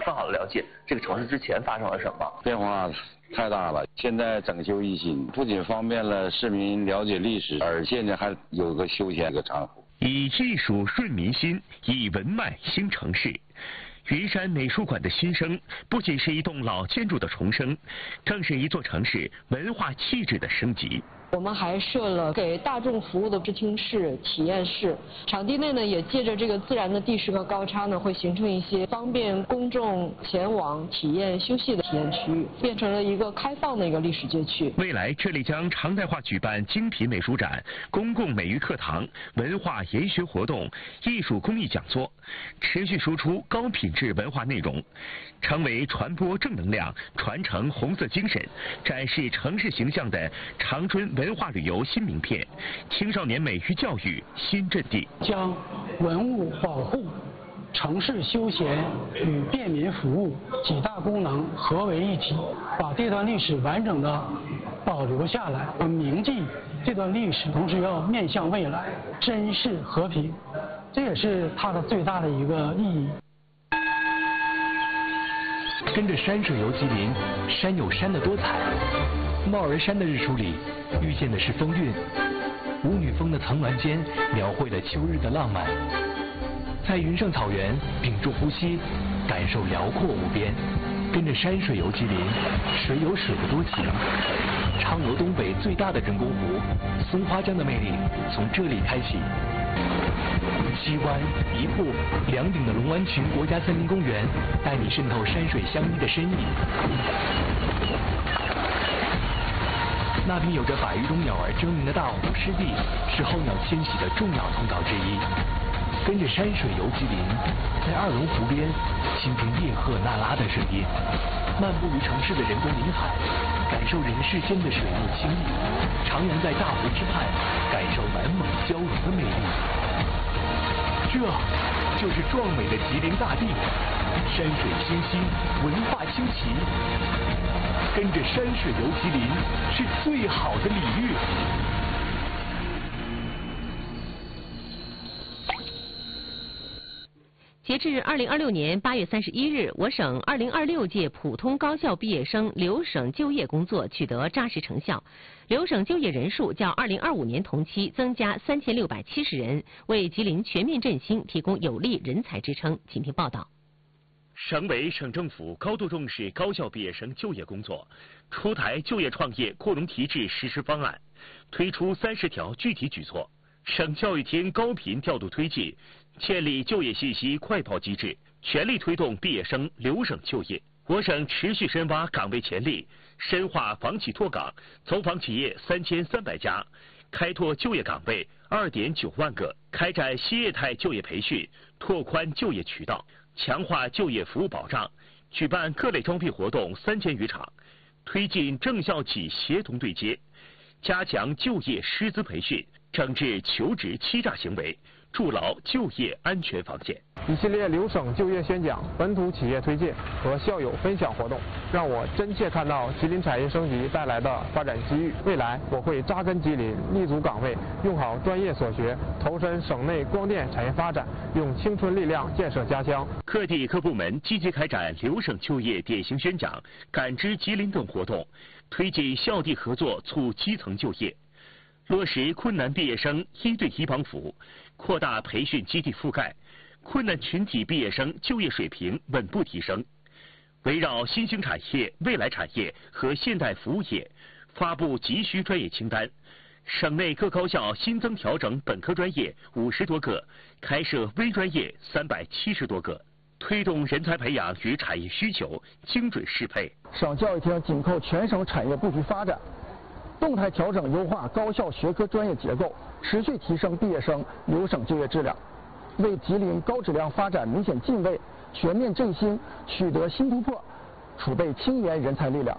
更好的了解这个城市之前发生了什么。 变化太大了，现在整修一新，不仅方便了市民了解历史，而现在还有个休闲的场所。 以艺术顺民心，以文脉兴城市。云山美术馆的新生，不仅是一栋老建筑的重生，更是一座城市文化气质的升级。 我们还设了给大众服务的视听室、体验室，场地内呢也借着这个自然的地势和高差呢，会形成一些方便公众前往体验休息的体验区域，变成了一个开放的一个历史街区。 未来这里将常态化举办精品美术展、公共美育课堂、文化研学活动、艺术公益讲座，持续输出高品质文化内容，成为传播正能量、传承红色精神、展示城市形象的长春文化旅游新名片，青少年美育教育新阵地。 将文物保护、城市休闲与便民服务几大功能合为一体，把这段历史完整的保留下来，铭记这段历史，同时要面向未来，珍视和平，这也是它的最大的一个意义。 跟着山水游吉林，山有山的多彩。帽儿山的日出里，遇见的是风韵。舞女峰的层峦间，描绘了秋日的浪漫。在云上草原，屏住呼吸，感受辽阔无边。跟着山水游吉林，水有水的多情。昌游东北最大的人工湖，松花江的魅力从这里开启。西湾、一瀑、两顶的龙湾群国家森林公园，带你渗透山水相依的深意。那片有着百余种鸟儿争鸣的大湖湿地，是候鸟迁徙的重要通道之一。跟着山水游吉林，在二龙湖边倾听叶赫那拉的声音，漫步于城市的人工林海，感受人世间的水陆清丽，徜徉在大湖之畔，感受满蒙交融的魅力。这就是壮美的吉林大地，山水清新，文化清奇。跟着山水游吉林是最好的礼遇。 截至2026年8月31日，我省2026届普通高校毕业生留省就业工作取得扎实成效，留省就业人数较2025年同期增加3670人，为吉林全面振兴提供有力人才支撑。请听报道。 省委省政府高度重视高校毕业生就业工作，出台就业创业扩容提质实施方案，推出30条具体举措。省教育厅高频调度推进，建立就业信息快报机制，全力推动毕业生留省就业。我省持续深挖岗位潜力，深化房企拓岗，走访企业3300家，开拓就业岗位2.9万个，开展新业态就业培训，拓宽就业渠道，强化就业服务保障，举办各类招聘活动3000余场，推进正校企协同对接，加强就业师资培训，整治求职欺诈行为，筑牢就业安全防线。 一系列留省就业宣讲、本土企业推进和校友分享活动，让我真切看到吉林产业升级带来的发展机遇。未来我会扎根吉林，立足岗位，用好专业所学，投身省内光电产业发展，用青春力量建设家乡。 各地各部门积极开展留省就业典型宣讲、感知吉林等活动，推进校地合作促基层就业。落实困难毕业生1对1帮扶，扩大培训基地覆盖，困难群体毕业生就业水平稳步提升。围绕新兴产业、未来产业和现代服务业，发布急需专业清单。省内各高校新增调整本科专业50多个，开设微专业370多个，推动人才培养与产业需求精准适配。 省教育厅紧扣全省产业布局发展，动态调整优化高校学科专业结构，持续提升毕业生留省就业质量，为吉林高质量发展明显进位、全面振兴取得新突破，储备青年人才力量。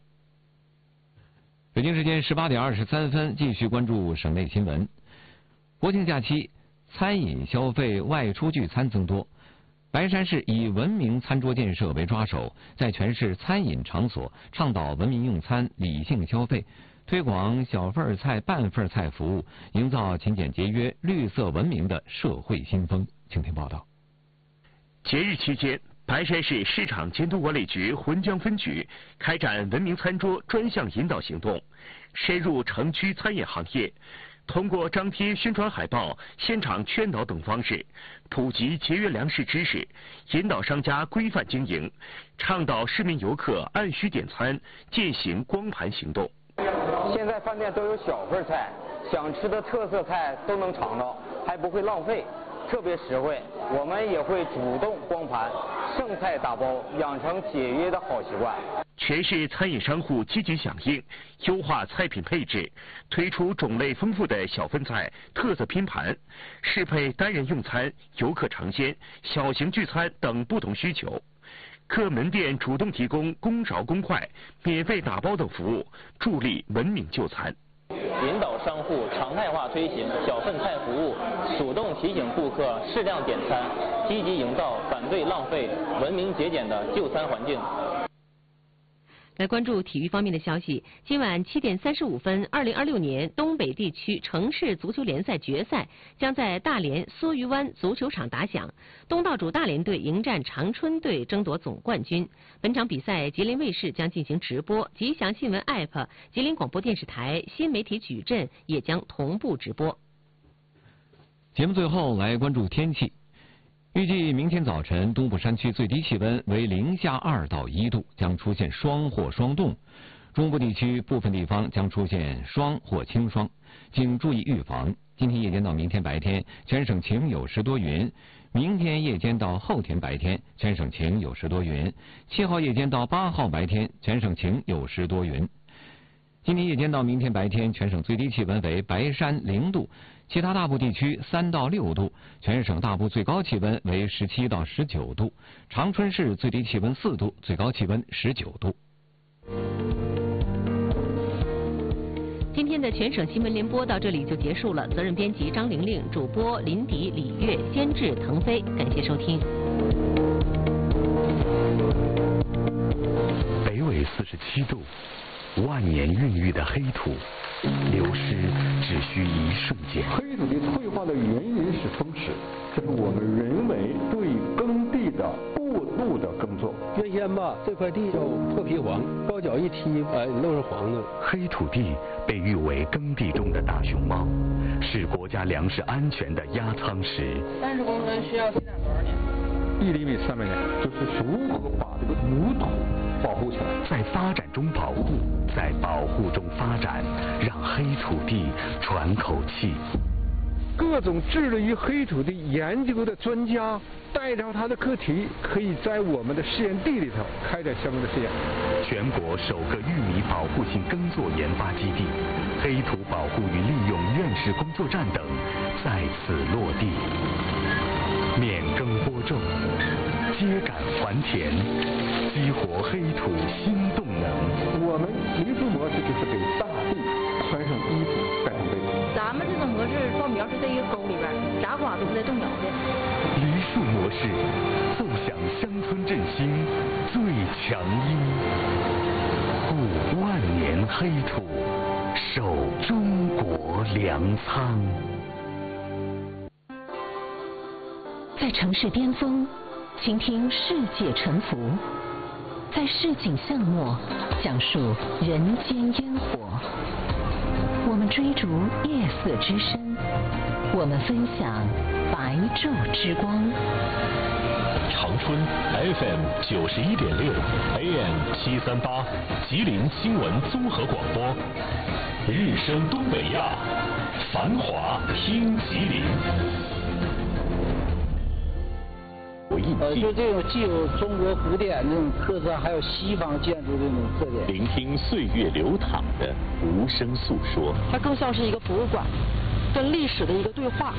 北京时间18点23分，继续关注省内新闻。国庆假期，餐饮消费外出聚餐增多。白山市以文明餐桌建设为抓手，在全市餐饮场所倡导文明用餐、理性消费，推广小份菜、半份菜服务，营造勤俭节约、绿色文明的社会新风。请听报道。 节日期间， 白山市市场监督管理局浑江分局开展文明餐桌专项引导行动，深入城区餐饮行业，通过张贴宣传海报、现场劝导等方式，普及节约粮食知识，引导商家规范经营，倡导市民游客按需点餐，践行光盘行动。 现在饭店都有小份菜，想吃的特色菜都能尝到，还不会浪费，特别实惠。我们也会主动光盘，剩菜打包，养成节约的好习惯。 全市餐饮商户积极响应，优化菜品配置，推出种类丰富的小份菜、特色拼盘，适配单人用餐、游客尝鲜、小型聚餐等不同需求。各门店主动提供公勺公筷、免费打包等服务，助力文明就餐。 引导商户常态化推行小份菜服务，主动提醒顾客适量点餐，积极营造反对浪费、文明节俭的就餐环境。 来关注体育方面的消息。今晚7点35分，2026年东北地区城市足球联赛决赛将在大连梭鱼湾足球场打响。东道主大连队迎战长春队，争夺总冠军。本场比赛吉林卫视将进行直播，吉祥新闻 App、吉林广播电视台、新媒体矩阵也将同步直播。 节目最后来关注天气。预计明天早晨东部山区最低气温为零下2到1度，将出现霜或霜冻。中部地区部分地方将出现霜或轻霜，请注意预防。今天夜间到明天白天，全省晴有时多云；明天夜间到后天白天，全省晴有时多云。7号夜间到8号白天，全省晴有时多云。今天夜间到明天白天，全省最低气温为白山0度，其他大部地区3到6度，全省大部最高气温为17到19度，长春市最低气温4度，最高气温19度。 今天的全省新闻联播到这里就结束了，责任编辑张玲玲，主播林迪、李月，监制腾飞，感谢收听。 北纬47度。万年孕育的黑土，流失只需一瞬间。 黑土地退化的原因是风蚀，这是我们人为对耕地的过度的耕作。 原先吧，这块地叫破皮黄，包脚一踢，都是黄的。 黑土地被誉为耕地中的大熊猫，是国家粮食安全的压舱石。 30公分需要生长多少年 ？1厘米300年，就是如何把这个母土保护起来， 在发展中保护，在保护中发展，让黑土地喘口气。 各种致力于黑土地研究的专家带着他的课题，可以在我们的试验地里头开展相关的试验。 全国首个玉米保护性耕作研发基地、黑土保护与利用院士工作站等在此落地。免耕播种，秸秆还田，激活黑土新动能。 我们梨树模式就是给大地穿上衣服盖上被子。 咱们这种模式稻苗是在一个沟里边，咋刮都不带动摇的。 梨树模式，奏响乡村振兴最强音，护万年黑土，守中国粮仓。 在城市巅峰，倾听世界沉浮；在市井巷陌，讲述人间烟火。我们追逐夜色之声，我们分享白昼之光。 长春 FM 91.6 AM 738，吉林新闻综合广播，日升东北亚，繁华听吉林。 就这种既有中国古典这种特色，还有西方建筑这种特点。 聆听岁月流淌的无声诉说， 它更像是一个博物馆，跟历史的一个对话。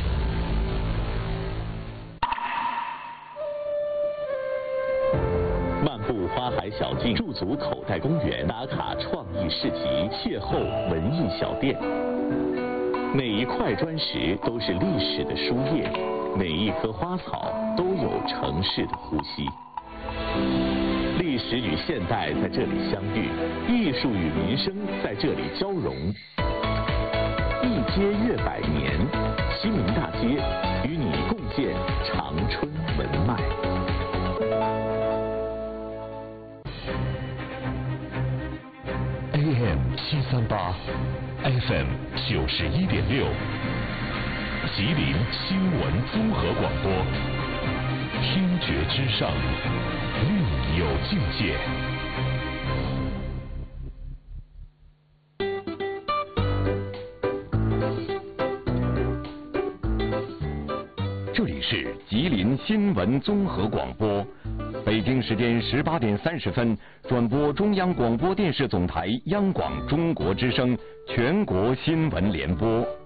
漫步花海小径，驻足口袋公园，打卡创意市集，邂逅文艺小店。每一块砖石都是历史的书页，每一棵花草都有城市的呼吸。历史与现代在这里相遇，艺术与民生在这里交融。一街越百年，西明大街与你共建长春文脉。 AM 738 FM 91.6，吉林新闻综合广播，听觉之上，另有境界。这里是吉林新闻综合广播，北京时间18点30分，转播中央广播电视总台央广中国之声全国新闻联播。